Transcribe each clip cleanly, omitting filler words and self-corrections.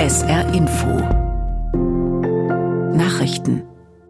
SR Info Nachrichten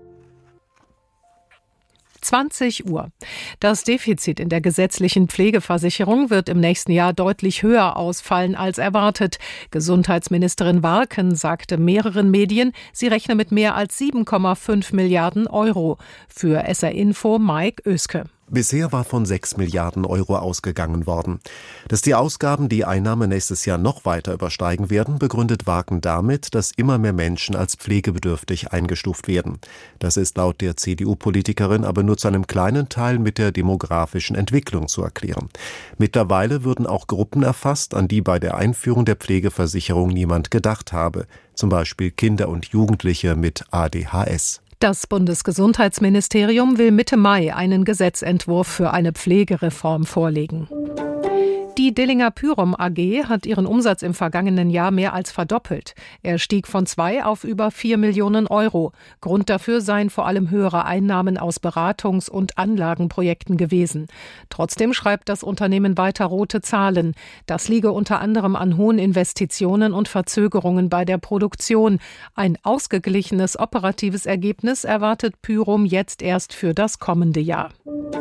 20 Uhr. Das Defizit in der gesetzlichen Pflegeversicherung wird im nächsten Jahr deutlich höher ausfallen als erwartet. Gesundheitsministerin Warken sagte mehreren Medien, sie rechne mit mehr als 7,5 Milliarden Euro. Für SR Info Mike Oeske. Bisher war von 6 Milliarden Euro ausgegangen worden. Dass die Ausgaben die Einnahmen nächstes Jahr noch weiter übersteigen werden, begründet Warken damit, dass immer mehr Menschen als pflegebedürftig eingestuft werden. Das ist laut der CDU-Politikerin aber nur zu einem kleinen Teil mit der demografischen Entwicklung zu erklären. Mittlerweile würden auch Gruppen erfasst, an die bei der Einführung der Pflegeversicherung niemand gedacht habe. Zum Beispiel Kinder und Jugendliche mit ADHS. Das Bundesgesundheitsministerium will Mitte Mai einen Gesetzentwurf für eine Pflegereform vorlegen. Die Dillinger Pyrum AG hat ihren Umsatz im vergangenen Jahr mehr als verdoppelt. Er stieg von 2 auf über 4 Millionen Euro. Grund dafür seien vor allem höhere Einnahmen aus Beratungs- und Anlagenprojekten gewesen. Trotzdem schreibt das Unternehmen weiter rote Zahlen. Das liege unter anderem an hohen Investitionen und Verzögerungen bei der Produktion. Ein ausgeglichenes operatives Ergebnis erwartet Pyrum jetzt erst für das kommende Jahr.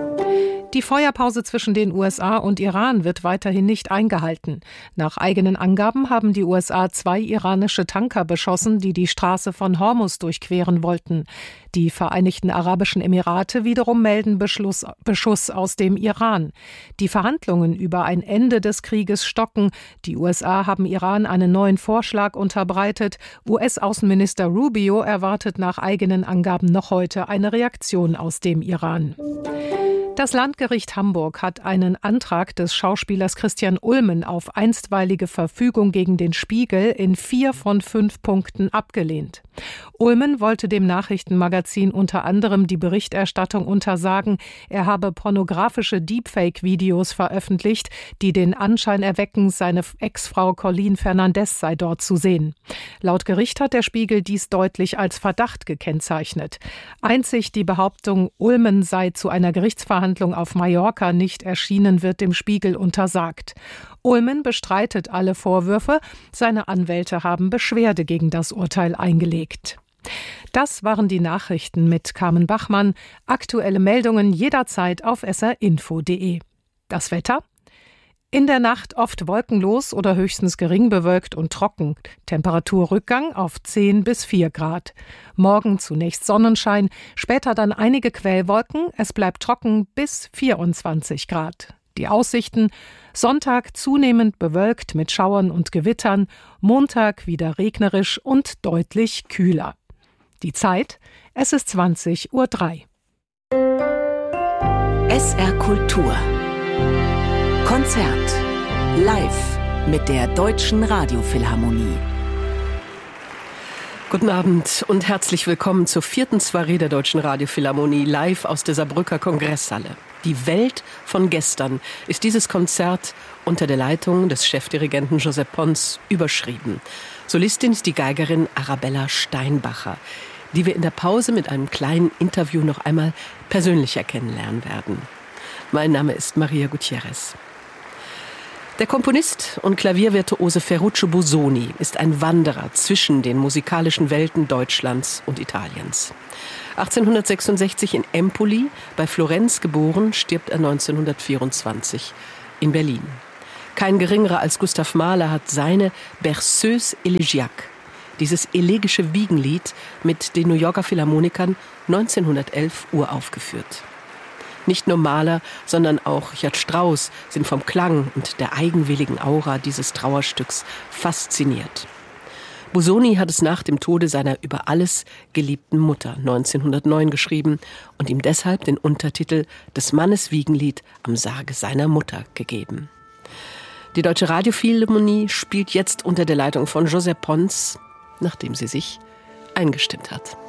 Die Feuerpause zwischen den USA und Iran wird weiterhin nicht eingehalten. Nach eigenen Angaben haben die USA 2 iranische Tanker beschossen, die die Straße von Hormuz durchqueren wollten. Die Vereinigten Arabischen Emirate wiederum melden Beschuss aus dem Iran. Die Verhandlungen über ein Ende des Krieges stocken. Die USA haben Iran einen neuen Vorschlag unterbreitet. US-Außenminister Rubio erwartet nach eigenen Angaben noch heute eine Reaktion aus dem Iran. Das Landgericht Hamburg hat einen Antrag des Schauspielers Christian Ulmen auf einstweilige Verfügung gegen den Spiegel in 4 von 5 Punkten abgelehnt. Ulmen wollte dem Nachrichtenmagazin unter anderem die Berichterstattung untersagen, er habe pornografische Deepfake-Videos veröffentlicht, die den Anschein erwecken, seine Ex-Frau Colleen Fernandez sei dort zu sehen. Laut Gericht hat der Spiegel dies deutlich als Verdacht gekennzeichnet. Einzig die Behauptung, Ulmen sei zu einer Gerichtsverhandlung auf Mallorca nicht erschienen, wird dem Spiegel untersagt. Ulmen bestreitet alle Vorwürfe. Seine Anwälte haben Beschwerde gegen das Urteil eingelegt. Das waren die Nachrichten mit Carmen Bachmann. Aktuelle Meldungen jederzeit auf srinfo.de. Das Wetter? In der Nacht oft wolkenlos oder höchstens gering bewölkt und trocken. Temperaturrückgang auf 10 bis 4 Grad. Morgen zunächst Sonnenschein, später dann einige Quellwolken. Es bleibt trocken bis 24 Grad. Die Aussichten: Sonntag zunehmend bewölkt mit Schauern und Gewittern, Montag wieder regnerisch und deutlich kühler. Die Zeit: es ist 20:03 Uhr. SR Kultur Konzert live mit der Deutschen Radiophilharmonie. Guten Abend und herzlich willkommen zur 4. Soiree der Deutschen Radiophilharmonie live aus der Saarbrücker Kongresshalle. Die Welt von gestern ist dieses Konzert unter der Leitung des Chefdirigenten Josep Pons überschrieben. Solistin ist die Geigerin Arabella Steinbacher, die wir in der Pause mit einem kleinen Interview noch einmal persönlicher kennenlernen werden. Mein Name ist Maria Gutierrez. Der Komponist und Klaviervirtuose Ferruccio Busoni ist ein Wanderer zwischen den musikalischen Welten Deutschlands und Italiens. 1866 in Empoli, bei Florenz geboren, stirbt er 1924 in Berlin. Kein geringerer als Gustav Mahler hat seine Berceuse Elegiaque, dieses elegische Wiegenlied, mit den New Yorker Philharmonikern 1911 uraufgeführt. Nicht nur Mahler, sondern auch Richard Strauss sind vom Klang und der eigenwilligen Aura dieses Trauerstücks fasziniert. Busoni hat es nach dem Tode seiner über alles geliebten Mutter 1909 geschrieben und ihm deshalb den Untertitel des Mannes Wiegenlied am Sarge seiner Mutter gegeben. Die Deutsche Radiophilharmonie spielt jetzt unter der Leitung von Josep Pons, nachdem sie sich eingestimmt hat.